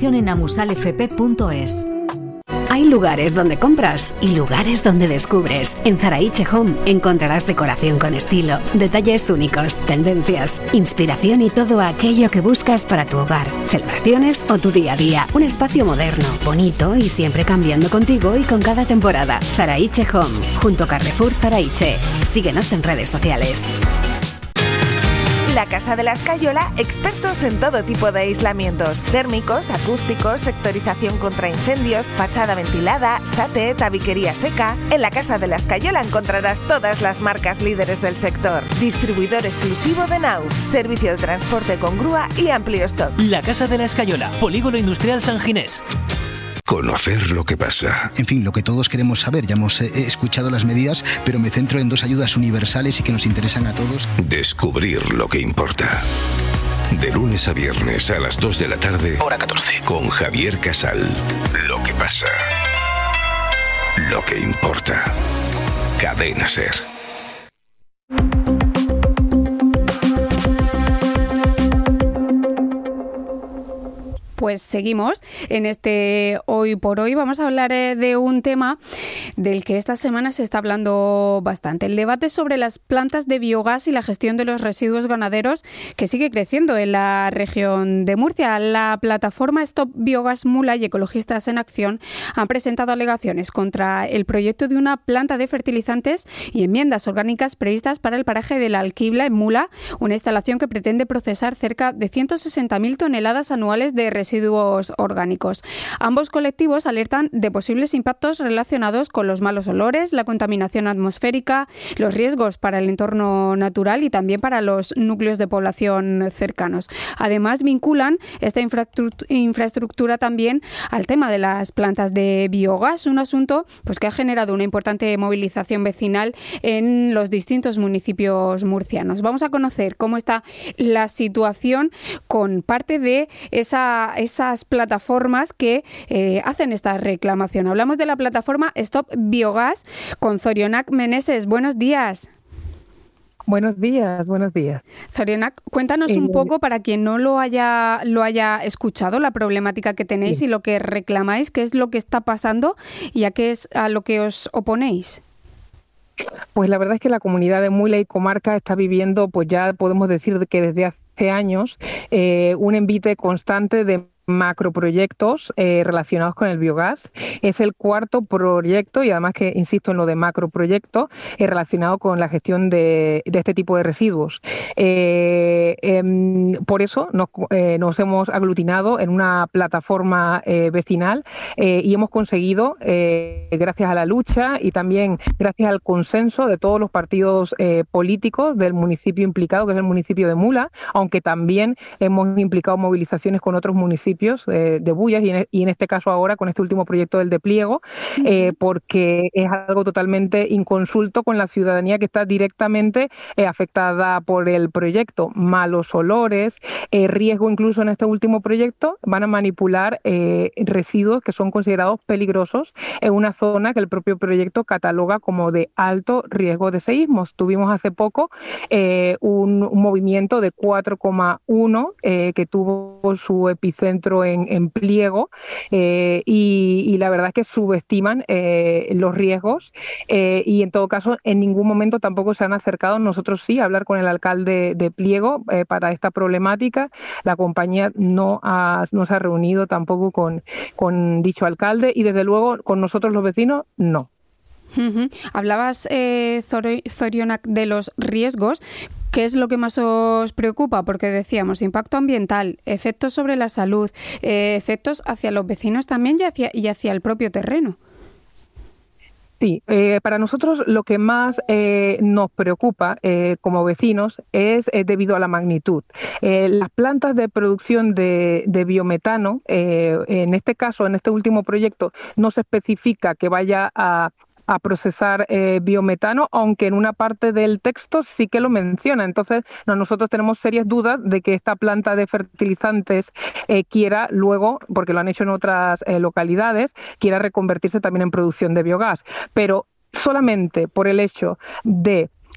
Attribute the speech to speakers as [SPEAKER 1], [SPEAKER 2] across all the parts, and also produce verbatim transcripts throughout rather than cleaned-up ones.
[SPEAKER 1] información en amusal f p punto es.
[SPEAKER 2] Hay lugares donde compras y lugares donde descubres. En Zaraiche Home encontrarás decoración con estilo, detalles únicos, tendencias, inspiración y todo aquello que buscas para tu hogar, celebraciones o tu día a día. Un espacio moderno, bonito y siempre cambiando contigo y con cada temporada. Zaraiche Home, junto a Carrefour Zaraiche. Síguenos en redes sociales.
[SPEAKER 3] La Casa de la Escayola, expertos en todo tipo de aislamientos, térmicos, acústicos, sectorización contra incendios, fachada ventilada, sate, tabiquería seca. En la Casa de la Escayola encontrarás todas las marcas líderes del sector. Distribuidor exclusivo de Nauf, servicio de transporte con grúa y amplio stock.
[SPEAKER 4] La Casa de la Escayola, Polígono Industrial San Ginés.
[SPEAKER 5] Conocer lo que pasa.
[SPEAKER 6] En fin, lo que todos queremos saber. Ya hemos eh, escuchado las medidas, pero me centro en dos ayudas universales y que nos interesan a todos.
[SPEAKER 5] Descubrir lo que importa. De lunes a viernes a las dos de la tarde.
[SPEAKER 6] Hora catorce.
[SPEAKER 5] Con Javier Casal. Lo que pasa. Lo que importa. Cadena SER.
[SPEAKER 7] Pues seguimos en este Hoy por Hoy. Vamos a hablar eh, de un tema del que esta semana se está hablando bastante. El debate sobre las plantas de biogás y la gestión de los residuos ganaderos, que sigue creciendo en la región de Murcia. La plataforma Stop Biogas Mula y Ecologistas en Acción han presentado alegaciones contra el proyecto de una planta de fertilizantes y enmiendas orgánicas previstas para el paraje de la Alquibla en Mula, una instalación que pretende procesar cerca de ciento sesenta mil toneladas anuales de residuos residuos orgánicos. Ambos colectivos alertan de posibles impactos relacionados con los malos olores, la contaminación atmosférica, los riesgos para el entorno natural y también para los núcleos de población cercanos. Además, vinculan esta infraestructura también al tema de las plantas de biogás, un asunto pues que ha generado una importante movilización vecinal en los distintos municipios murcianos. Vamos a conocer cómo está la situación con parte de esa esas plataformas que eh, hacen esta reclamación. Hablamos de la plataforma Stop Biogas con Zorionak Meneses. Buenos días.
[SPEAKER 8] Buenos días, buenos días.
[SPEAKER 7] Zorionak, cuéntanos eh, un poco, para quien no lo haya lo haya escuchado, la problemática que tenéis sí. y lo que reclamáis, qué es lo que está pasando y a qué es a lo que os oponéis.
[SPEAKER 8] Pues la verdad es que la comunidad de Mula y comarca está viviendo, pues ya podemos decir que desde hace años, eh, un envite constante de macroproyectos eh, relacionados con el biogás. Es el cuarto proyecto, y además que insisto en lo de macroproyecto, eh, relacionado con la gestión de, de este tipo de residuos. Eh, eh, por eso nos, eh, nos hemos aglutinado en una plataforma eh, vecinal eh, y hemos conseguido, eh, gracias a la lucha y también gracias al consenso de todos los partidos eh, políticos del municipio implicado, que es el municipio de Mula, aunque también hemos implicado movilizaciones con otros municipios de, de Bullas y en, y en este caso ahora con este último proyecto del de pliego, uh-huh. eh, porque es algo totalmente inconsulto con la ciudadanía que está directamente eh, afectada por el proyecto. Malos olores, eh, riesgo incluso en este último proyecto, van a manipular eh, residuos que son considerados peligrosos en una zona que el propio proyecto cataloga como de alto riesgo de seísmos. Tuvimos hace poco eh, un, un movimiento de cuatro coma uno eh, que tuvo su epicentro En, en pliego eh, y, y la verdad es que subestiman eh, los riesgos eh, y en todo caso en ningún momento tampoco se han acercado, nosotros sí, a hablar con el alcalde de pliego eh, para esta problemática. La compañía no, ha, no se ha reunido tampoco con, con dicho alcalde y desde luego con nosotros los vecinos no.
[SPEAKER 7] Uh-huh. Hablabas, eh, Zorionak, de los riesgos. ¿Qué es lo que más os preocupa? Porque decíamos impacto ambiental, efectos sobre la salud, eh, efectos hacia los vecinos también y hacia, y hacia el propio terreno.
[SPEAKER 8] Sí, eh, para nosotros lo que más eh, nos preocupa eh, como vecinos es eh, debido a la magnitud. Eh, las plantas de producción de, de biometano, eh, en este caso, en este último proyecto, no se especifica que vaya a a procesar eh, biometano, aunque en una parte del texto sí que lo menciona. Entonces, no, nosotros tenemos serias dudas de que esta planta de fertilizantes eh, quiera luego, porque lo han hecho en otras eh, localidades, quiera reconvertirse también en producción de biogás. Pero solamente por el hecho de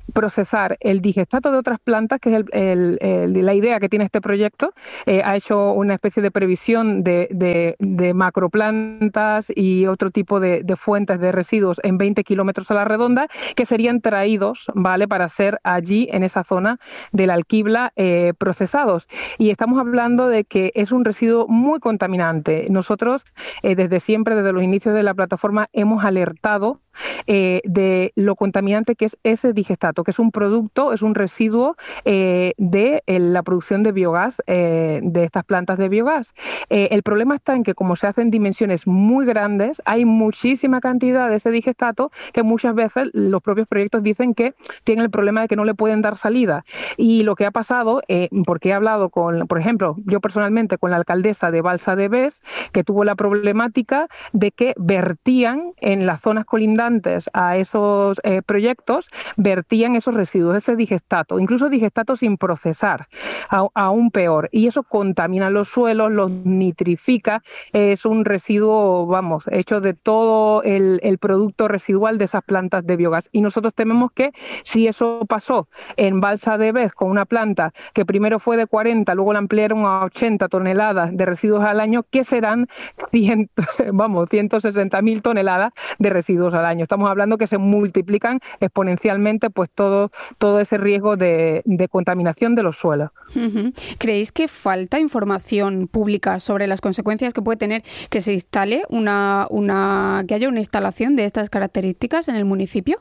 [SPEAKER 8] procesar el digestato de otras plantas, que es el, el, el, la idea que tiene este proyecto. Eh, ha hecho una especie de previsión de, de, de macroplantas y otro tipo de, de fuentes de residuos en veinte kilómetros a la redonda, que serían traídos, ¿vale?, para ser allí, en esa zona de la Alquibla, eh, procesados. Y estamos hablando de que es un residuo muy contaminante. Nosotros, eh, desde siempre, desde los inicios de la plataforma, hemos alertado Eh, de lo contaminante que es ese digestato, que es un producto, es un residuo eh, de eh, la producción de biogás, eh, de estas plantas de biogás. Eh, el problema está en que, como se hacen dimensiones muy grandes, hay muchísima cantidad de ese digestato que muchas veces los propios proyectos dicen que tienen el problema de que no le pueden dar salida. Y lo que ha pasado, eh, porque he hablado con, por ejemplo, yo personalmente con la alcaldesa de Balsa de Bes, que tuvo la problemática de que vertían en las zonas colindantes a esos eh, proyectos, vertían esos residuos, ese digestato, incluso digestato sin procesar, a, aún peor. Y eso contamina los suelos, los nitrifica, es un residuo, vamos, hecho de todo el, el producto residual de esas plantas de biogás. Y nosotros tememos que si eso pasó en Balsa de Bes con una planta que primero fue de cuarenta, luego la ampliaron a ochenta toneladas de residuos al año, ¿qué serán cien, vamos, ciento sesenta mil toneladas de residuos al año? Estamos hablando que se multiplican exponencialmente pues todo, todo ese riesgo de, de contaminación de los suelos.
[SPEAKER 7] Uh-huh. ¿Creéis que falta información pública sobre las consecuencias que puede tener que se instale una, una, que haya una instalación de estas características en el municipio?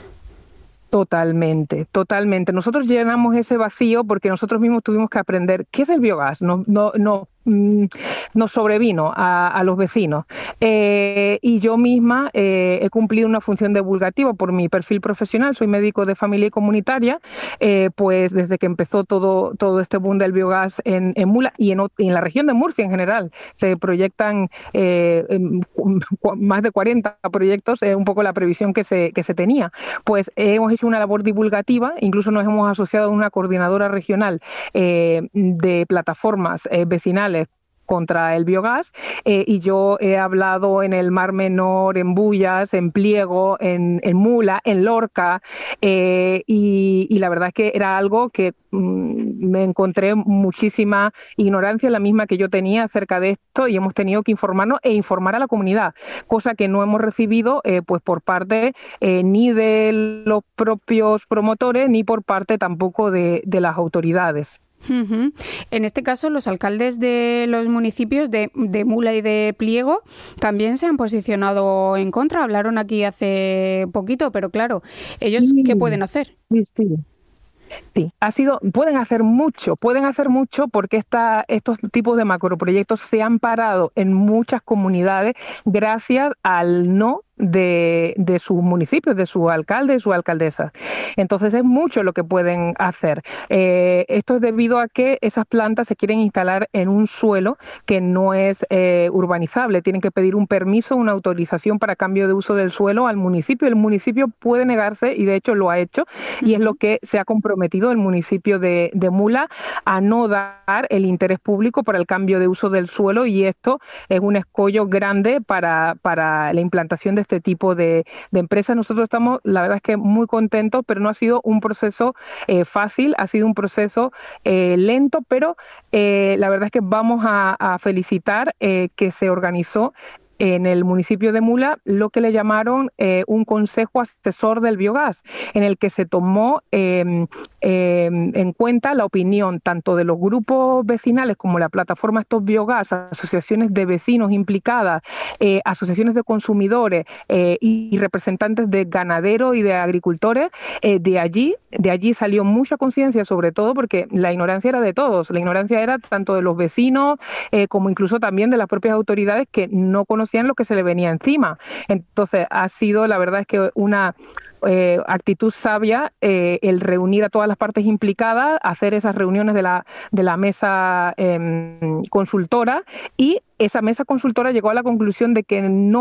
[SPEAKER 8] Totalmente, totalmente. Nosotros llenamos ese vacío porque nosotros mismos tuvimos que aprender qué es el biogás. No, no, no. nos sobrevino a, a los vecinos. Eh, y yo misma eh, he cumplido una función divulgativa por mi perfil profesional, soy médico de familia y comunitaria, eh, pues desde que empezó todo, todo este boom del biogás en, en Mula y en, y en la región de Murcia en general. Se proyectan eh, más de cuarenta proyectos, eh, un poco la previsión que se, que se tenía. Pues eh, hemos hecho una labor divulgativa, incluso nos hemos asociado a una coordinadora regional eh, de plataformas eh, vecinales contra el biogás, eh, y yo he hablado en el Mar Menor, en Bullas, en Pliego, en, en Mula, en Lorca, eh, y, y la verdad es que era algo que mmm, me encontré muchísima ignorancia, la misma que yo tenía acerca de esto, y hemos tenido que informarnos e informar a la comunidad, cosa que no hemos recibido eh, pues por parte eh, ni de los propios promotores ni por parte tampoco de, de las autoridades.
[SPEAKER 7] Uh-huh. En este caso, los alcaldes de los municipios de, de Mula y de Pliego también se han posicionado en contra. Hablaron aquí hace poquito, pero claro, ¿ellos sí. qué pueden hacer?
[SPEAKER 8] Sí, sí. Sí, ha sido, pueden hacer mucho, pueden hacer mucho porque esta, estos tipos de macroproyectos se han parado en muchas comunidades gracias al no de, de sus municipios, de su alcalde y su alcaldesa. Entonces es mucho lo que pueden hacer. Eh, esto es debido a que esas plantas se quieren instalar en un suelo que no es eh, urbanizable. Tienen que pedir un permiso, una autorización para cambio de uso del suelo al municipio. El municipio puede negarse y de hecho lo ha hecho, y es lo que se ha comprometido el municipio de, de Mula a no dar el interés público para el cambio de uso del suelo, y esto es un escollo grande para, para la implantación de este tipo de, de empresas. Nosotros estamos, la verdad es que muy contentos, pero no ha sido un proceso eh, fácil, ha sido un proceso eh, lento, pero eh, la verdad es que vamos a, a felicitar eh, que se organizó en el municipio de Mula lo que le llamaron eh, un consejo asesor del biogás, en el que se tomó eh, eh, en cuenta la opinión tanto de los grupos vecinales como la plataforma Stop Biogás, asociaciones de vecinos implicadas, eh, asociaciones de consumidores eh, y, y representantes de ganaderos y de agricultores. Eh, de allí, de allí salió mucha conciencia, sobre todo porque la ignorancia era de todos, la ignorancia era tanto de los vecinos eh, como incluso también de las propias autoridades que no conocían lo que se le venía encima. Entonces ha sido, la verdad es que una eh, actitud sabia eh, el reunir a todas las partes implicadas, hacer esas reuniones de la, de la mesa eh, consultora, y esa mesa consultora llegó a la conclusión de que no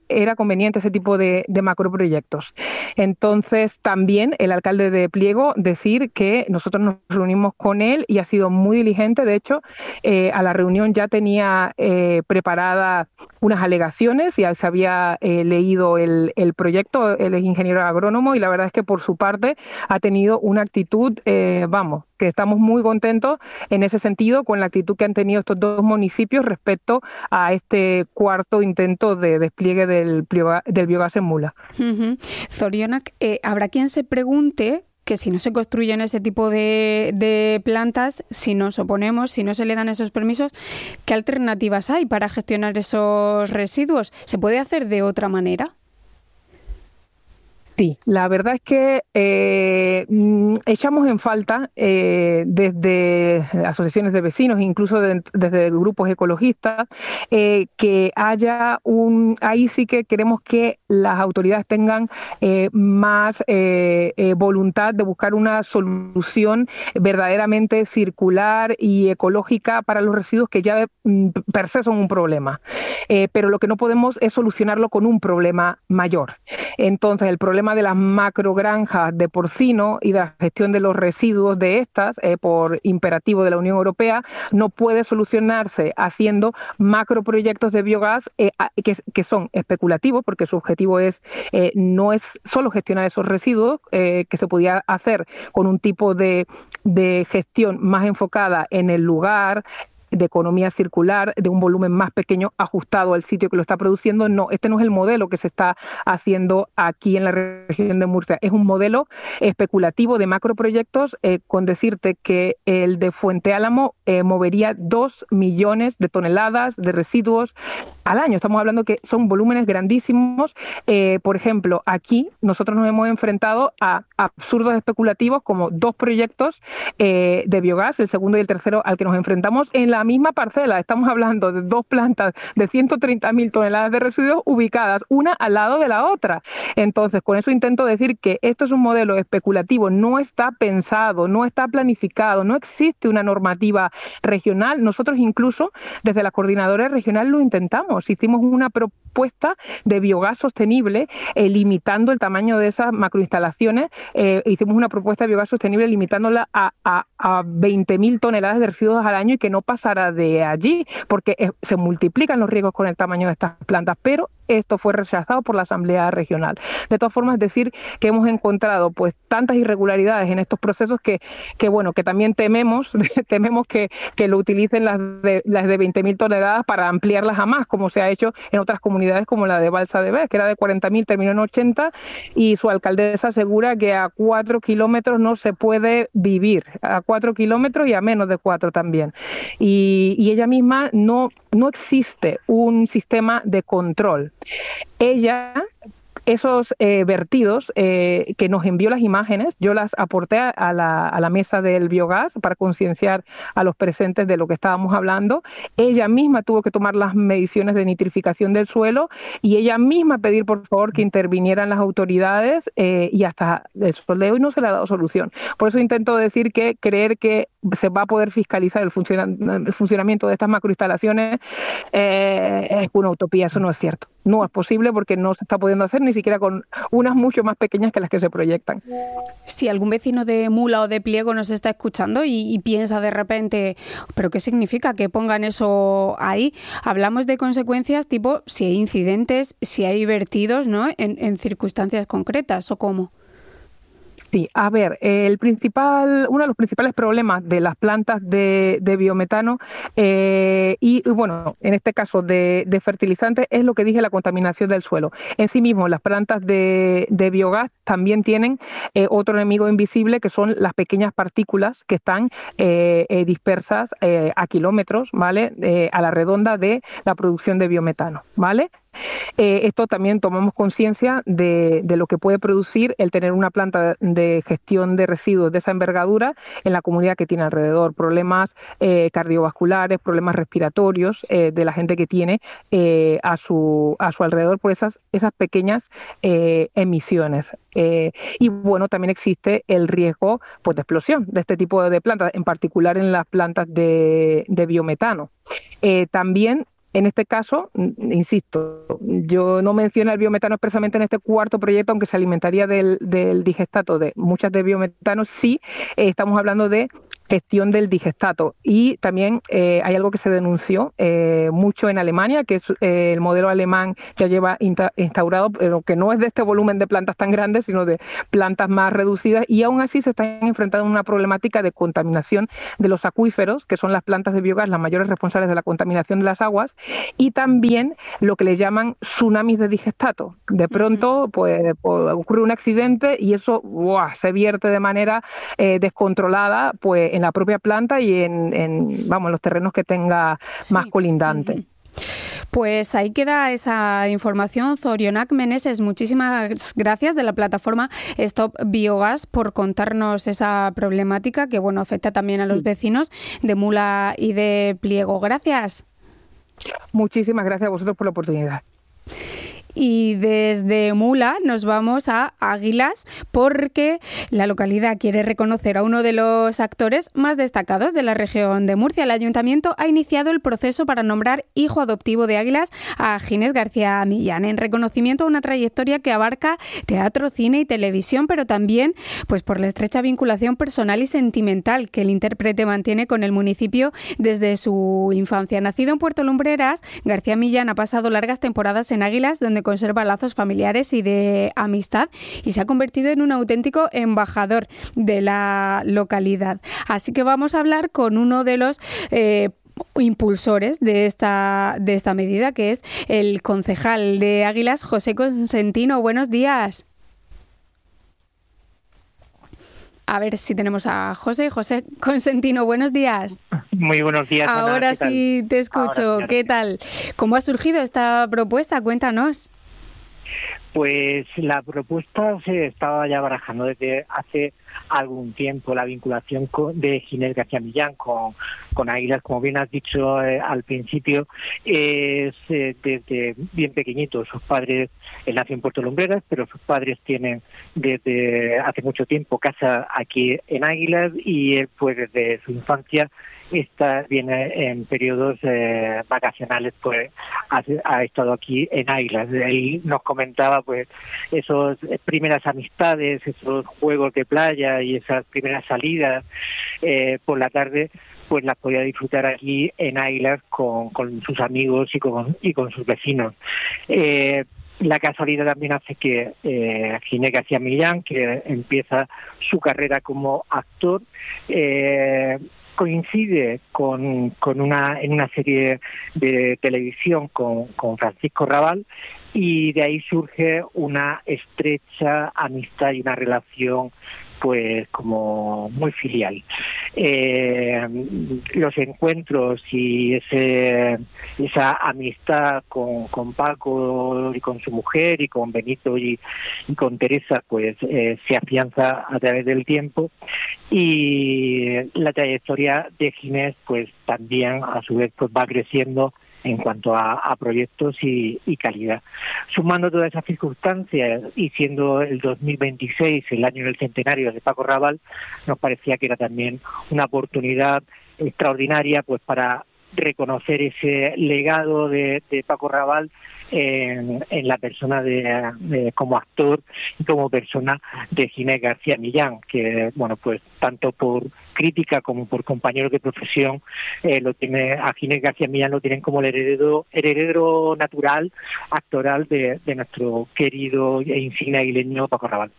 [SPEAKER 8] era conveniente ese tipo de, de macroproyectos. Entonces, también el alcalde de Pliego decir que nosotros nos reunimos con él y ha sido muy diligente. De hecho, eh, a la reunión ya tenía eh, preparadas unas alegaciones, ya se había eh, leído el, el proyecto, él es ingeniero agrónomo y la verdad es que por su parte ha tenido una actitud, eh, vamos, que estamos muy contentos en ese sentido con la actitud que han tenido estos dos municipios respecto a este cuarto intento de despliegue del, del biogás en Mula.
[SPEAKER 7] Uh-huh. Zorionak, eh, habrá quien se pregunte que si no se construyen este tipo de, de plantas, si nos oponemos, si no se le dan esos permisos, ¿qué alternativas hay para gestionar esos residuos? ¿Se puede hacer de otra manera?
[SPEAKER 8] Sí, la verdad es que eh, echamos en falta eh, desde asociaciones de vecinos, incluso de, desde grupos ecologistas, eh, que haya un... Ahí sí que queremos que las autoridades tengan eh, más eh, eh, voluntad de buscar una solución verdaderamente circular y ecológica para los residuos que ya de, per se son un problema. Eh, pero lo que no podemos es solucionarlo con un problema mayor. Entonces, el problema de las macrogranjas de porcino y de la gestión de los residuos de estas, eh, por imperativo de la Unión Europea, no puede solucionarse haciendo macroproyectos de biogás eh, que, que son especulativos, porque su objetivo es eh, no es solo gestionar esos residuos, eh, que se podía hacer con un tipo de, de gestión más enfocada en el lugar, de economía circular, de un volumen más pequeño ajustado al sitio que lo está produciendo. No, este no es el modelo que se está haciendo aquí en la región de Murcia. Es un modelo especulativo de macroproyectos, eh, con decirte que el de Fuente Álamo eh, movería dos millones de toneladas de residuos al año. Estamos hablando que son volúmenes grandísimos. Eh, por ejemplo, aquí nosotros nos hemos enfrentado a absurdos especulativos como dos proyectos eh, de biogás, el segundo y el tercero al que nos enfrentamos en la misma parcela. Estamos hablando de dos plantas de ciento treinta mil toneladas de residuos ubicadas una al lado de la otra. Entonces, con eso intento decir que esto es un modelo especulativo, no está pensado, no está planificado, no existe una normativa regional. Nosotros incluso desde la coordinadora regional lo intentamos. Hicimos una propuesta de biogás sostenible eh, limitando el tamaño de esas macroinstalaciones. Eh, hicimos una propuesta de biogás sostenible limitándola a, a, a veinte mil toneladas de residuos al año y que no pasara de allí, porque eh, se multiplican los riesgos con el tamaño de estas plantas, pero esto fue rechazado por la Asamblea Regional. De todas formas, decir que hemos encontrado pues tantas irregularidades en estos procesos que, que bueno, que también tememos, tememos que, que lo utilicen las de, las de veinte mil toneladas para ampliarlas a más, como se ha hecho en otras comunidades como la de Balsa de Bes, que era de cuarenta mil, terminó en ochenta, y su alcaldesa asegura que a cuatro kilómetros no se puede vivir, a cuatro kilómetros y a menos de cuatro también. Y, y ella misma no, no existe un sistema de control. Ella, esos eh, vertidos eh, que nos envió las imágenes, yo las aporté a la, a la mesa del biogás para concienciar a los presentes de lo que estábamos hablando. Ella misma tuvo que tomar las mediciones de nitrificación del suelo y ella misma pedir por favor que intervinieran las autoridades eh, y hasta el sol de hoy no se le ha dado solución. Por eso intento decir que creer que se va a poder fiscalizar el, funciona, el funcionamiento de estas macroinstalaciones eh, es una utopía, eso no es cierto. No es posible porque no se está pudiendo hacer ni siquiera con unas mucho más pequeñas que las que se proyectan.
[SPEAKER 7] Si algún vecino de Mula o de Pliego nos está escuchando y, y piensa de repente, ¿pero qué significa que pongan eso ahí? Hablamos de consecuencias tipo si hay incidentes, si hay vertidos, ¿no? En, en circunstancias concretas, ¿o cómo?
[SPEAKER 8] Sí, a ver, el principal, uno de los principales problemas de las plantas de, de biometano eh, y, y, bueno, en este caso de, de fertilizantes es lo que dije, la contaminación del suelo. En sí mismo, las plantas de, de biogás también tienen eh, otro enemigo invisible que son las pequeñas partículas que están eh, eh, dispersas eh, a kilómetros, ¿vale? Eh, a la redonda de la producción de biometano, ¿vale? Eh, esto también tomamos conciencia de, de lo que puede producir el tener una planta de gestión de residuos de esa envergadura en la comunidad que tiene alrededor, problemas eh, cardiovasculares, problemas respiratorios eh, de la gente que tiene eh, a su a su alrededor por esas esas pequeñas eh, emisiones. Eh, y bueno, también existe el riesgo pues, de explosión de este tipo de plantas, en particular en las plantas de, de biometano. Eh, también En este caso, insisto, yo no menciono el biometano expresamente en este cuarto proyecto, aunque se alimentaría del, del digestato de muchas de biometano, sí eh, estamos hablando de gestión del digestato. Y también eh, hay algo que se denunció eh, mucho en Alemania, que es eh, el modelo alemán ya lleva insta instaurado, pero que no es de este volumen de plantas tan grandes, sino de plantas más reducidas, y aún así se están enfrentando a una problemática de contaminación de los acuíferos, que son las plantas de biogás las mayores responsables de la contaminación de las aguas, y también lo que le llaman tsunamis de digestato. De pronto pues, pues ocurre un accidente y eso ¡buah!, se vierte de manera eh, descontrolada pues en la propia planta y en, en vamos, los terrenos que tenga sí. más colindantes.
[SPEAKER 7] Pues ahí queda esa información. Zorionak Meneses, muchísimas gracias de la plataforma Stop Biogas por contarnos esa problemática que bueno afecta también a los vecinos de Mula y de Pliego. Gracias.
[SPEAKER 8] Muchísimas gracias a vosotros por la oportunidad.
[SPEAKER 7] Y desde Mula nos vamos a Águilas porque la localidad quiere reconocer a uno de los actores más destacados de la región de Murcia. El ayuntamiento ha iniciado el proceso para nombrar hijo adoptivo de Águilas a Ginés García Millán, en reconocimiento a una trayectoria que abarca teatro, cine y televisión, pero también pues por la estrecha vinculación personal y sentimental que el intérprete mantiene con el municipio desde su infancia. Nacido en Puerto Lumbreras, García Millán ha pasado largas temporadas en Águilas, donde conserva lazos familiares y de amistad y se ha convertido en un auténtico embajador de la localidad. Así que vamos a hablar con uno de los eh, impulsores de esta, de esta medida, que es el concejal de Águilas, José Consentino. Buenos días. A ver si tenemos a José. José Consentino, buenos días.
[SPEAKER 9] Muy buenos días, Ana.
[SPEAKER 7] Ahora sí te escucho. Ahora, ¿qué tal? ¿Cómo ha surgido esta propuesta? Cuéntanos.
[SPEAKER 9] Pues la propuesta se estaba ya barajando desde hace algún tiempo, la vinculación con, de Ginés García Millán con, con Águilas, como bien has dicho eh, al principio, es eh, desde bien pequeñito. Sus padres, él nació en Puerto Lumbreras, pero sus padres tienen desde hace mucho tiempo casa aquí en Águilas y él pues desde su infancia Esta viene en periodos eh, vacacionales, pues ha, ha estado aquí en Águilas. Él nos comentaba pues esas primeras amistades, esos juegos de playa y esas primeras salidas eh, por la tarde, pues las podía disfrutar aquí en Águilas con, con sus amigos y con, y con sus vecinos. Eh, La casualidad también hace que eh, Ginés García Millán, que empieza su carrera como actor, eh, coincide con, con una en una serie de televisión con, con Francisco Rabal, y de ahí surge una estrecha amistad y una relación pues como muy filial. Eh, los encuentros y ese esa amistad con, con Paco y con su mujer y con Benito y, y con Teresa pues eh, se afianza a través del tiempo, y la trayectoria de Ginés pues también a su vez pues va creciendo en cuanto a, a proyectos y, y calidad. Sumando todas esas circunstancias y siendo el dos mil veintiséis el año del centenario de Paco Raval, nos parecía que era también una oportunidad extraordinaria pues para reconocer ese legado de, de Paco Raval en, en la persona de, de como actor y como persona de Ginés García Millán, que bueno pues tanto por crítica como por compañeros de profesión eh, lo tiene a Ginés García Millán lo tienen como el heredero heredero natural actoral de, de nuestro querido e insigne aguileño Paco Raval.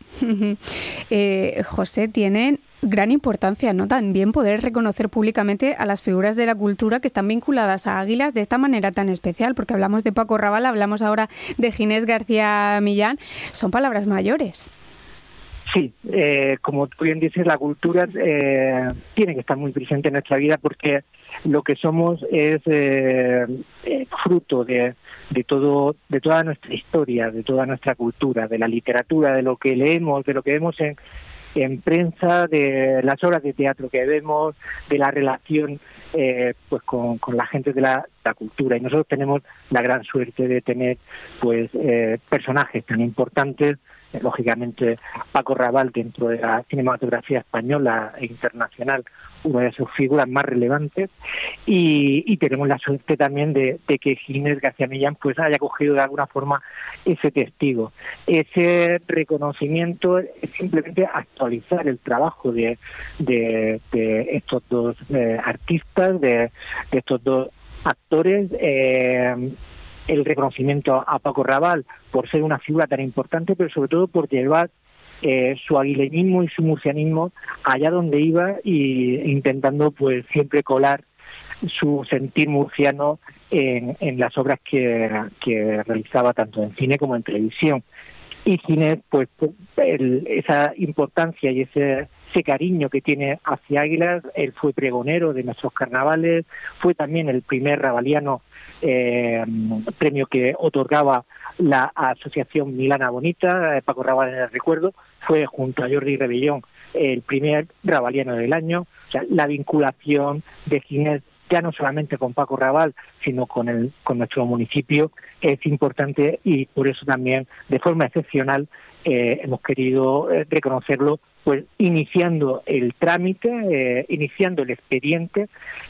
[SPEAKER 7] eh, José, tienen gran importancia, ¿no? También poder reconocer públicamente a las figuras de la cultura que están vinculadas a Águilas de esta manera tan especial, porque hablamos de Paco Raval, hablamos ahora de Ginés García Millán. Son palabras mayores.
[SPEAKER 9] Sí, eh, como tú bien dices, la cultura eh, tiene que estar muy presente en nuestra vida, porque lo que somos es eh, eh, fruto de, de todo, de toda nuestra historia, de toda nuestra cultura, de la literatura, de lo que leemos, de lo que vemos en en prensa, de las obras de teatro que vemos, de la relación eh, pues con, con la gente de la, la cultura. Y nosotros tenemos la gran suerte de tener pues eh, personajes tan importantes lógicamente Paco Raval, dentro de la cinematografía española e internacional, una de sus figuras más relevantes, y, y tenemos la suerte también de, de que Ginés García Millán pues haya cogido de alguna forma ese testigo. Ese reconocimiento es simplemente actualizar el trabajo de, de, de estos dos eh, artistas, de, de estos dos actores, eh, el reconocimiento a Paco Raval por ser una figura tan importante, pero sobre todo por llevar Eh, su aguileñismo y su murcianismo allá donde iba, y intentando pues siempre colar su sentir murciano en, en las obras que, que realizaba tanto en cine como en televisión. Y Ginés, pues el, esa importancia y ese, ese cariño que tiene hacia Águilas, él fue pregonero de nuestros carnavales, fue también el primer rabaliano eh, premio que otorgaba la Asociación Milana Bonita, eh, Paco Raval en el recuerdo, fue junto a Jordi Rebellón el primer rabaliano del año. O sea, la vinculación de Ginés ya no solamente con Paco Raval, sino con el con nuestro municipio, es importante, y por eso también, de forma excepcional, eh, hemos querido eh, reconocerlo, pues iniciando el trámite, eh, iniciando el expediente,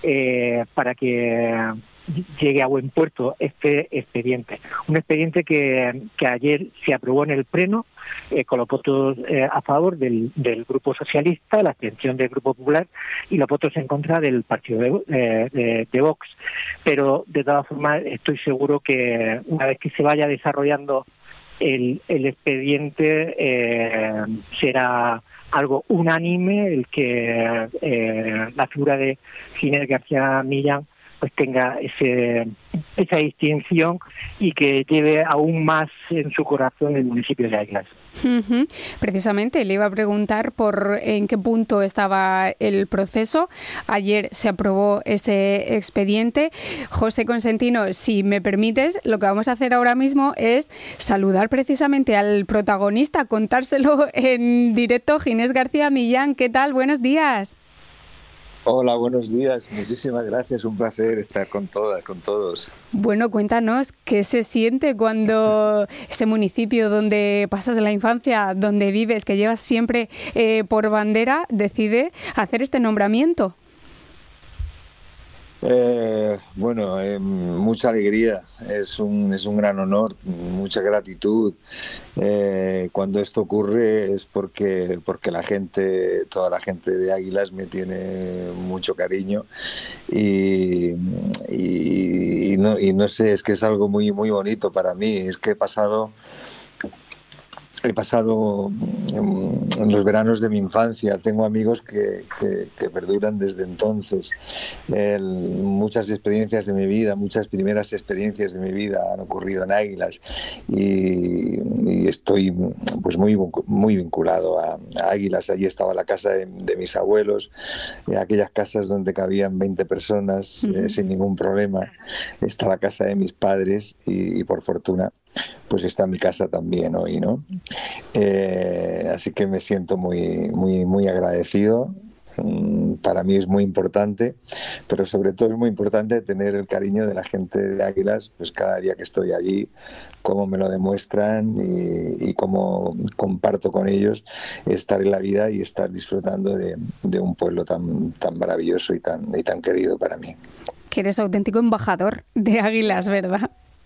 [SPEAKER 9] eh, para que llegue a buen puerto este expediente. Un expediente que, que ayer se aprobó en el Pleno, eh, con los votos eh, a favor del, del Grupo Socialista, la abstención del Grupo Popular y los votos en contra del partido de, eh, de, de Vox. Pero, de todas formas, estoy seguro que una vez que se vaya desarrollando el, el expediente, eh, será algo unánime el que eh, la figura de Ginés García Millán pues tenga ese esa distinción y que lleve aún más en su corazón el municipio de Águilas.
[SPEAKER 7] Uh-huh. Precisamente le iba a preguntar por en qué punto estaba el proceso. Ayer se aprobó ese expediente. José Consentino, si me permites, lo que vamos a hacer ahora mismo es saludar precisamente al protagonista, contárselo en directo. Ginés García Millán, ¿qué tal? Buenos días.
[SPEAKER 10] Hola, buenos días. Muchísimas gracias. Un placer estar con todas, con todos.
[SPEAKER 7] Bueno, cuéntanos qué se siente cuando ese municipio donde pasas la infancia, donde vives, que llevas siempre eh, por bandera, decide hacer este nombramiento.
[SPEAKER 10] Eh, bueno, eh, mucha alegría, es un, es un gran honor, mucha gratitud. Eh, cuando esto ocurre es porque, porque la gente, toda la gente de Águilas me tiene mucho cariño y, y, y, no, y no sé, es que es algo muy, muy bonito para mí. Es que he pasado... He pasado en los veranos de mi infancia, tengo amigos que, que, que perduran desde entonces. El, muchas experiencias de mi vida, muchas primeras experiencias de mi vida han ocurrido en Águilas y, y estoy pues muy, muy vinculado a, a Águilas. Allí estaba la casa de, de mis abuelos, aquellas casas donde cabían veinte personas uh-huh. eh, sin ningún problema. Está la casa de mis padres y, y por fortuna pues está mi casa también hoy, ¿no? Eh, así que me siento muy, muy, muy agradecido. Para mí es muy importante, pero sobre todo es muy importante tener el cariño de la gente de Águilas, pues cada día que estoy allí, cómo me lo demuestran y, y cómo comparto con ellos estar en la vida y estar disfrutando de, de un pueblo tan, tan maravilloso y tan, y tan querido para mí.
[SPEAKER 7] Que eres auténtico embajador de Águilas, ¿verdad?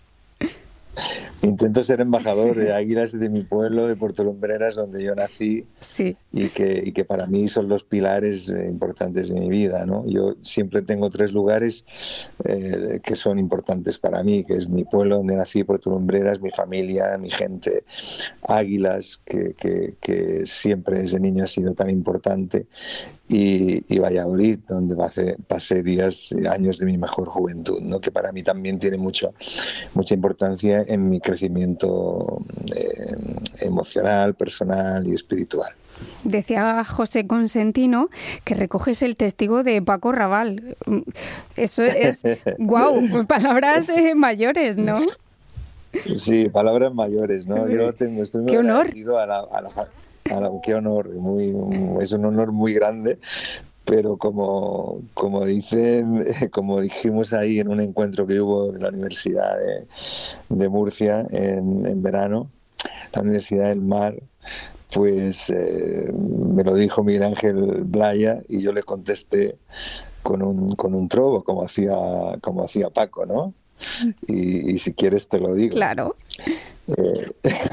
[SPEAKER 10] Intento ser embajador de Águilas de mi pueblo, de Puerto Lumbreras, donde yo nací,
[SPEAKER 7] sí.
[SPEAKER 10] y, que, y que para mí son los pilares importantes de mi vida, ¿no? Yo siempre tengo tres lugares eh, que son importantes para mí, que es mi pueblo donde nací, Puerto Lumbreras, mi familia, mi gente, Águilas, que, que, que siempre desde niño ha sido tan importante, y, y Valladolid, donde pasé, pasé días, años de mi mejor juventud, ¿no? Que para mí también tiene mucho, mucha importancia en mi crecimiento eh, emocional, personal y espiritual.
[SPEAKER 7] Decía José Consentino que recoges el testigo de Paco Raval. Eso es, guau, wow, palabras eh, mayores, ¿no?
[SPEAKER 10] Sí, palabras mayores, ¿no? Yo tengo, estoy muy
[SPEAKER 7] ¡Qué honor!
[SPEAKER 10] A la, a la, a la, qué honor, muy, es un honor muy grande. Pero como, como dicen, como dijimos ahí en un encuentro que hubo en la Universidad de, de Murcia en, en verano, la Universidad del Mar, pues eh, me lo dijo Miguel Ángel Blaya y yo le contesté con un, con un trobo, como hacía, como hacía Paco, ¿no? Y, y si quieres te lo digo.
[SPEAKER 7] Claro.
[SPEAKER 10] Eh,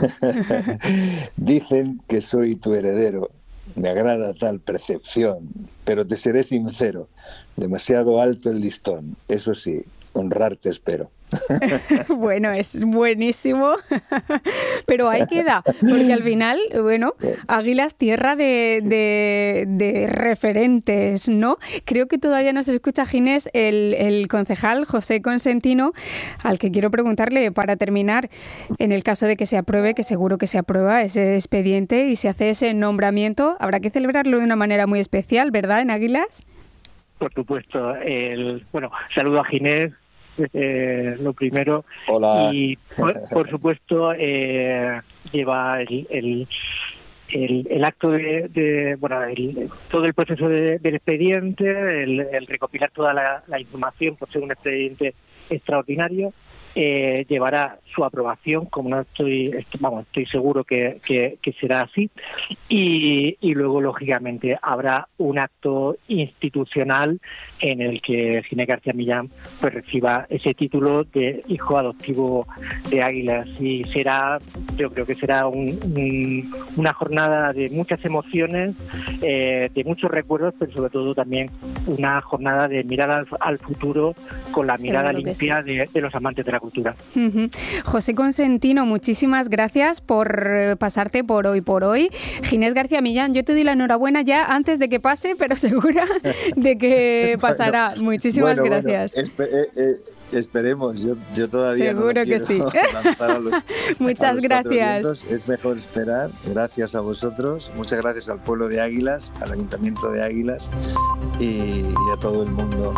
[SPEAKER 10] dicen que soy tu heredero. Me agrada tal percepción, pero te seré sincero. Demasiado alto el listón. Eso sí, honrarte espero.
[SPEAKER 7] Bueno, es buenísimo, pero ahí queda, porque al final, bueno, Águilas, tierra de, de, de referentes, ¿no? Creo que todavía nos escucha Ginés, el, el concejal José Consentino, al que quiero preguntarle para terminar, en el caso de que se apruebe, que seguro que se aprueba ese expediente y se hace ese nombramiento, habrá que celebrarlo de una manera muy especial, ¿verdad, en Águilas?
[SPEAKER 9] Por supuesto. El, bueno, saludo a Ginés. Eh, lo primero.
[SPEAKER 10] Hola.
[SPEAKER 9] Y por, por supuesto eh, lleva el, el, el, el acto de, de bueno el, todo el proceso de, del expediente, el, el recopilar toda la, la información por ser un expediente extraordinario. Eh, llevará su aprobación, como no estoy, vamos, estoy seguro que, que, que será así, y, y luego lógicamente habrá un acto institucional en el que Ginés García Millán pues reciba ese título de hijo adoptivo de Águilas, y será, yo creo que será un, un, una jornada de muchas emociones, eh, de muchos recuerdos, pero sobre todo también una jornada de mirar al, al futuro con la mirada
[SPEAKER 7] Seguro
[SPEAKER 9] limpia
[SPEAKER 7] sí.
[SPEAKER 9] de, de los amantes de la cultura.
[SPEAKER 7] Uh-huh. José Consentino, muchísimas gracias por pasarte por Hoy por Hoy. Ginés García Millán, yo te doy la enhorabuena ya antes de que pase, pero segura de que pasará. Bueno, muchísimas
[SPEAKER 10] bueno,
[SPEAKER 7] gracias.
[SPEAKER 10] Bueno, espe- eh, eh, esperemos, yo, yo todavía
[SPEAKER 7] seguro
[SPEAKER 10] no
[SPEAKER 7] que sí.
[SPEAKER 10] A los,
[SPEAKER 7] muchas
[SPEAKER 10] a los
[SPEAKER 7] gracias.
[SPEAKER 10] Es mejor esperar. Gracias a vosotros. Muchas gracias al pueblo de Águilas, al Ayuntamiento de Águilas y, y a todo el mundo.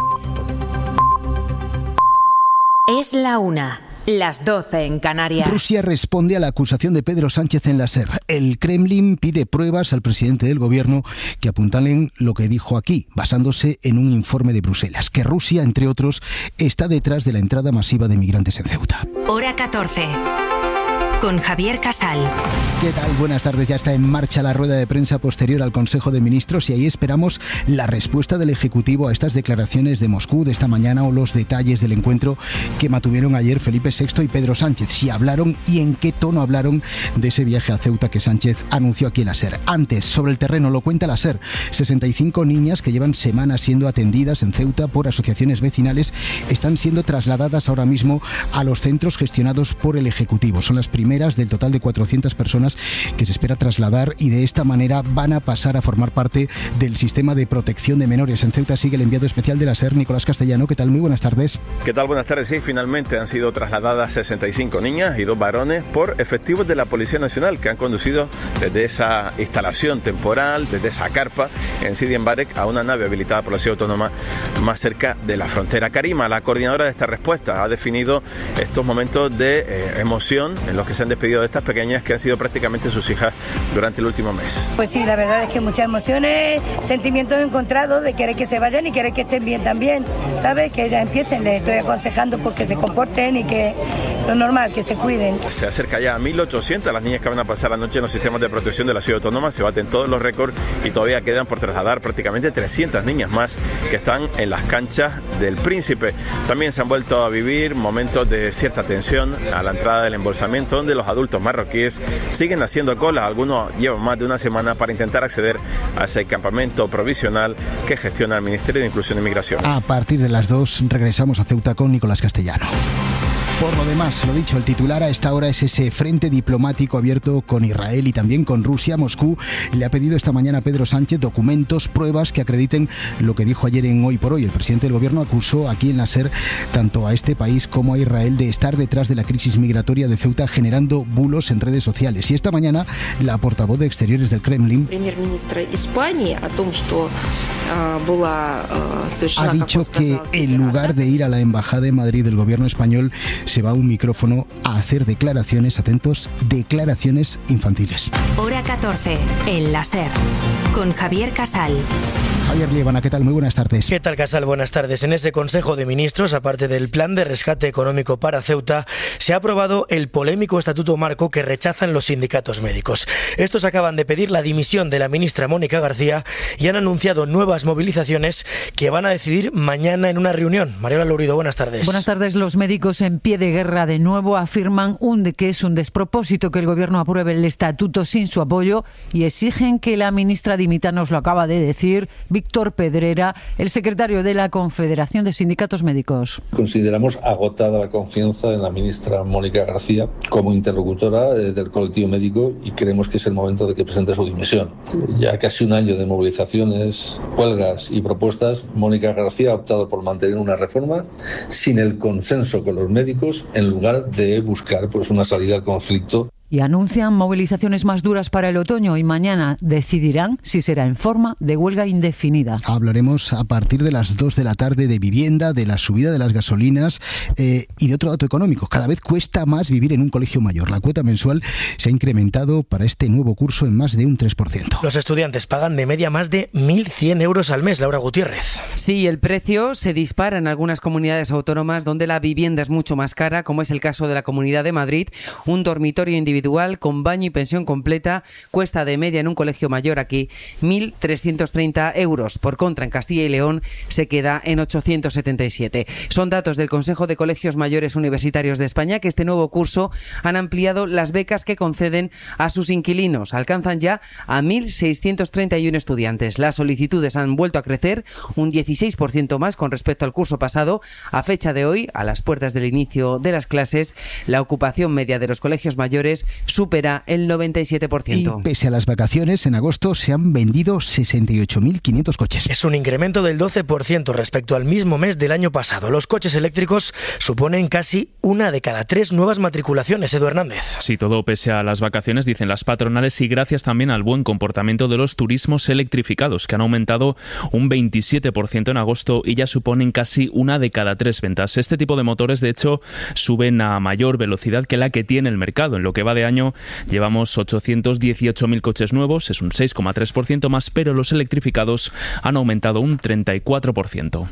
[SPEAKER 1] Es la una. Las doce en Canarias.
[SPEAKER 6] Rusia responde a la acusación de Pedro Sánchez en la SER. El Kremlin pide pruebas al presidente del gobierno que apuntalen lo que dijo aquí, basándose en un informe de Bruselas, que Rusia, entre otros, está detrás de la entrada masiva de migrantes en Ceuta.
[SPEAKER 1] Hora catorce. Con Javier Casal.
[SPEAKER 6] ¿Qué tal? Buenas tardes. Ya está en marcha la rueda de prensa posterior al Consejo de Ministros y ahí esperamos la respuesta del Ejecutivo a estas declaraciones de Moscú de esta mañana o los detalles del encuentro que mantuvieron ayer Felipe sexto y Pedro Sánchez. Si hablaron y en qué tono hablaron de ese viaje a Ceuta que Sánchez anunció aquí en la SER. Antes, sobre el terreno, lo cuenta la SER. sesenta y cinco niñas que llevan semanas siendo atendidas en Ceuta por asociaciones vecinales están siendo trasladadas ahora mismo a los centros gestionados por el Ejecutivo. Son las primeras del total de cuatrocientas personas que se espera trasladar y de esta manera van a pasar a formar parte del sistema de protección de menores. En Ceuta sigue el enviado especial de la SER, Nicolás Castellano. ¿Qué tal? Muy buenas tardes.
[SPEAKER 11] ¿Qué tal? Buenas tardes. Sí, finalmente han sido trasladadas sesenta y cinco niñas y dos varones por efectivos de la Policía Nacional que han conducido desde esa instalación temporal, desde esa carpa en Sidi Mbarek a una nave habilitada por la Ciudad Autónoma más cerca de la frontera. Karima, la coordinadora de esta respuesta, ha definido estos momentos de eh, emoción en los que se han despedido de estas pequeñas que han sido prácticamente sus hijas durante el último mes.
[SPEAKER 12] Pues sí, la verdad es que muchas emociones, sentimientos encontrados de querer que se vayan y querer que estén bien también, ¿sabes? Que ellas empiecen, les estoy aconsejando pues que se comporten y que lo normal, que se cuiden.
[SPEAKER 11] Se acerca ya a mil ochocientas las niñas que van a pasar la noche en los sistemas de protección de la Ciudad Autónoma, se baten todos los récords y todavía quedan por trasladar prácticamente trescientas niñas más que están en las canchas del Príncipe. También se han vuelto a vivir momentos de cierta tensión a la entrada del embolsamiento, donde los adultos marroquíes siguen haciendo cola. Algunos llevan más de una semana para intentar acceder a ese campamento provisional que gestiona el Ministerio de Inclusión y Migraciones.
[SPEAKER 6] A partir de las dos regresamos a Ceuta con Nicolás Castellano. Por lo demás, lo dicho, el titular a esta hora es ese frente diplomático abierto con Israel y también con Rusia. Moscú le ha pedido esta mañana a Pedro Sánchez documentos, pruebas que acrediten lo que dijo ayer en Hoy por Hoy. El presidente del gobierno acusó aquí en la SER tanto a este país como a Israel de estar detrás de la crisis migratoria de Ceuta, generando bulos en redes sociales. Y esta mañana la portavoz de Exteriores del Kremlin ha dicho que en lugar de ir a la embajada en Madrid del gobierno español se va a un micrófono a hacer declaraciones, atentos, declaraciones infantiles.
[SPEAKER 1] Hora catorce, en la SER, con Javier Casal.
[SPEAKER 6] Javier Liébana, ¿qué tal? Muy buenas tardes.
[SPEAKER 13] ¿Qué tal, Casal? Buenas tardes. En ese Consejo de Ministros, aparte del plan de rescate económico para Ceuta, se ha aprobado el polémico Estatuto Marco que rechazan los sindicatos médicos. Estos acaban de pedir la dimisión de la ministra Mónica García y han anunciado nuevas movilizaciones que van a decidir mañana en una reunión. Mariola Lourido, buenas tardes.
[SPEAKER 14] Buenas tardes. Los médicos en pie de guerra de nuevo afirman un de que es un despropósito que el Gobierno apruebe el Estatuto sin su apoyo y exigen que la ministra dimita. Nos lo acaba de decir Víctor Pedrera, el secretario de la Confederación de Sindicatos Médicos.
[SPEAKER 15] Consideramos agotada la confianza en la ministra Mónica García como interlocutora del colectivo médico y creemos que es el momento de que presente su dimisión. Ya casi un año de movilizaciones, huelgas y propuestas, Mónica García ha optado por mantener una reforma sin el consenso con los médicos en lugar de buscar pues, una salida al conflicto.
[SPEAKER 14] Y anuncian movilizaciones más duras para el otoño y mañana decidirán si será en forma de huelga indefinida.
[SPEAKER 6] Hablaremos a partir de las dos de la tarde de vivienda, de la subida de las gasolinas eh, y de otro dato económico. Cada vez cuesta más vivir en un colegio mayor. La cuota mensual se ha incrementado para este nuevo curso en más de un tres por ciento.
[SPEAKER 13] Los estudiantes pagan de media más de mil cien euros al mes. Laura Gutiérrez.
[SPEAKER 16] Sí, el precio se dispara en algunas comunidades autónomas donde la vivienda es mucho más cara, como es el caso de la Comunidad de Madrid. Un dormitorio individual individual con baño y pensión completa cuesta de media en un colegio mayor aquí mil trescientos treinta euros. Por contra, en Castilla y León se queda en ochocientos setenta y siete. Son datos del Consejo de Colegios Mayores Universitarios de España, que este nuevo curso han ampliado las becas que conceden a sus inquilinos. Alcanzan ya a mil seiscientos treinta y uno estudiantes. Las solicitudes han vuelto a crecer un dieciséis por ciento más con respecto al curso pasado. A fecha de hoy, a las puertas del inicio de las clases, la ocupación media de los colegios mayores supera el noventa y siete por ciento.
[SPEAKER 6] Y pese a las vacaciones, en agosto se han vendido sesenta y ocho mil quinientos coches.
[SPEAKER 13] Es un incremento del doce por ciento respecto al mismo mes del año pasado. Los coches eléctricos suponen casi una de cada tres nuevas matriculaciones. Edu Hernández.
[SPEAKER 17] Sí, todo pese a las vacaciones, dicen las patronales, y gracias también al buen comportamiento de los turismos electrificados, que han aumentado un veintisiete por ciento en agosto y ya suponen casi una de cada tres ventas. Este tipo de motores, de hecho, suben a mayor velocidad que la que tiene el mercado. En lo que va de año llevamos ochocientos dieciocho mil coches nuevos, es un seis coma tres por ciento más, pero los electrificados han aumentado un treinta y cuatro por ciento.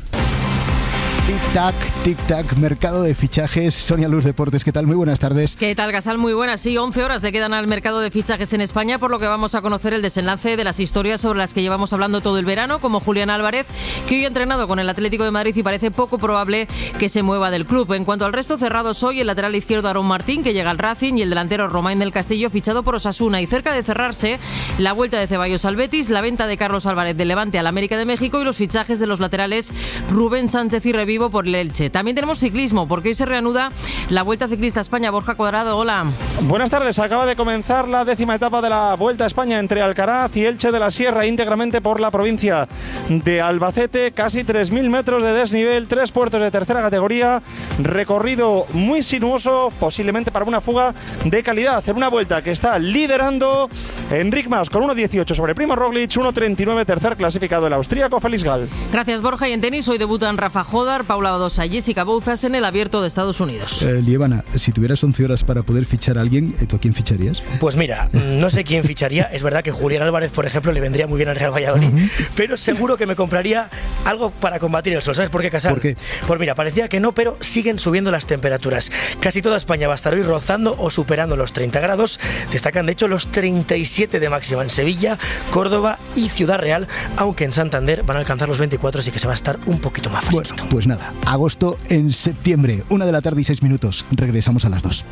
[SPEAKER 6] Tic-tac, tic-tac, mercado de fichajes. Sonia Luz Deportes, ¿qué tal? Muy buenas tardes.
[SPEAKER 18] ¿Qué tal, Casal? Muy buenas. Sí, once horas le quedan al mercado de fichajes en España, por lo que vamos a conocer el desenlace de las historias sobre las que llevamos hablando todo el verano, como Julián Álvarez, que hoy ha entrenado con el Atlético de Madrid y parece poco probable que se mueva del club. En cuanto al resto, cerrados hoy el lateral izquierdo Aarón Martín, que llega al Racing, y el delantero Romain del Castillo, fichado por Osasuna. Y cerca de cerrarse, la vuelta de Ceballos al Betis, la venta de Carlos Álvarez del Levante al América de México y los fichajes de los laterales Rubén Sánchez y Revivo por el Elche. También tenemos ciclismo, porque hoy se reanuda la Vuelta Ciclista a España. Borja Cuadrado, hola.
[SPEAKER 19] Buenas tardes. Acaba de comenzar la décima etapa de la Vuelta a España entre Alcaraz y Elche de la Sierra, íntegramente por la provincia de Albacete. Casi tres mil metros de desnivel, tres puertos de tercera categoría, recorrido muy sinuoso, posiblemente para una fuga de calidad. En una vuelta que está liderando Enric Mas con uno dieciocho sobre Primo Roglic, uno treinta y nueve tercer clasificado el austríaco Félix Gall.
[SPEAKER 18] Gracias, Borja. Y en tenis hoy debutan Rafa Jodar, Paula Badosa y Jessica Bouzas en el Abierto de Estados Unidos.
[SPEAKER 6] Eh, Liébana, si tuvieras once horas para poder fichar a alguien, ¿tú a quién ficharías?
[SPEAKER 13] Pues mira, no sé quién ficharía. Es verdad que Julián Álvarez, por ejemplo, le vendría muy bien al Real Valladolid, uh-huh. pero seguro que me compraría algo para combatir el sol. ¿Sabes por qué, Casal?
[SPEAKER 6] ¿Por qué?
[SPEAKER 13] Pues mira, parecía que no, pero siguen subiendo las temperaturas. Casi toda España va a estar hoy rozando o superando los treinta grados. Destacan, de hecho, los treinta y siete de máxima en Sevilla, Córdoba y Ciudad Real, aunque en Santander van a alcanzar los veinticuatro, así que se va a estar un poquito más fresquito.
[SPEAKER 6] Bueno, pues nada, agosto en septiembre, una de la tarde y seis minutos. Regresamos a las dos.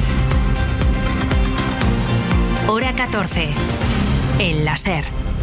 [SPEAKER 1] Hora catorce. El láser.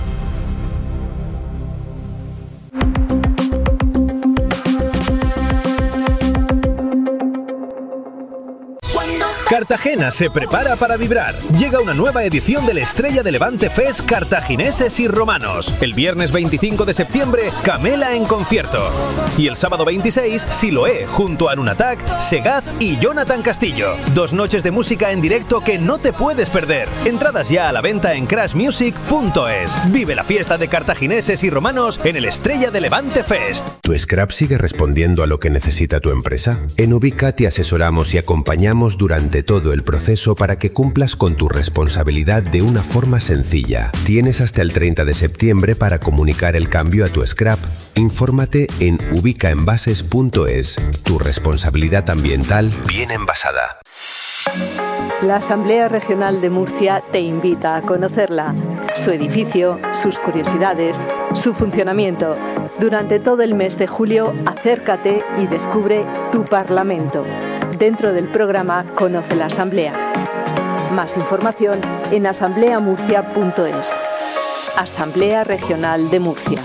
[SPEAKER 20] Cartagena se prepara para vibrar. Llega una nueva edición del Estrella de Levante Fest Cartagineses y Romanos. El viernes veinticinco de septiembre, Camela en concierto. Y el sábado veintiséis, Siloé, junto a Nunatak, Segaz y Jonathan Castillo. Dos noches de música en directo que no te puedes perder. Entradas ya a la venta en crash music punto es. Vive la fiesta de cartagineses y romanos en el Estrella de Levante Fest.
[SPEAKER 21] ¿Tu scrap sigue respondiendo a lo que necesita tu empresa? En Ubica te asesoramos y acompañamos durante durante todo el proceso para que cumplas con tu responsabilidad de una forma sencilla. Tienes hasta el treinta de septiembre para comunicar el cambio a tu scrap. Infórmate en ubicaenvases punto es. Tu responsabilidad ambiental bien envasada.
[SPEAKER 22] La Asamblea Regional de Murcia te invita a conocerla, su edificio, sus curiosidades, su funcionamiento. Durante todo el mes de julio, acércate y descubre tu Parlamento. Dentro del programa Conoce la Asamblea. Más información en asamblea murcia punto es. Asamblea Regional de Murcia.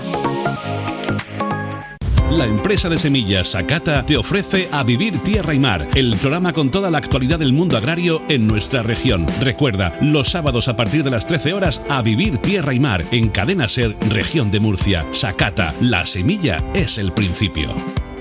[SPEAKER 23] La empresa de semillas Sakata te ofrece A Vivir Tierra y Mar, el programa con toda la actualidad del mundo agrario en nuestra región. Recuerda, los sábados a partir de las trece horas, A Vivir Tierra y Mar, en Cadena Ser, Región de Murcia. Sakata, la semilla es el principio.